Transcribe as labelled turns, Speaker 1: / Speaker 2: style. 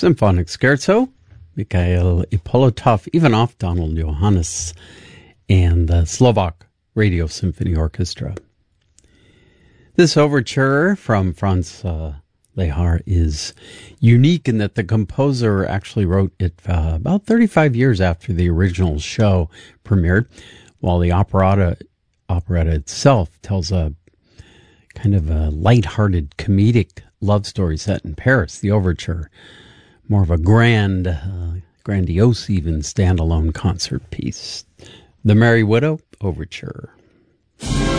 Speaker 1: Symphonic Scherzo, Mikhail Ippolitov, Ivanov, Donald Johannes, and the Slovak Radio Symphony Orchestra. This overture from Franz Lehár is unique in that the composer actually wrote it about 35 years after the original show premiered, while the operetta itself tells a kind of a light-hearted comedic love story set in Paris. The overture, more of a grandiose even standalone concert piece. The Merry Widow Overture.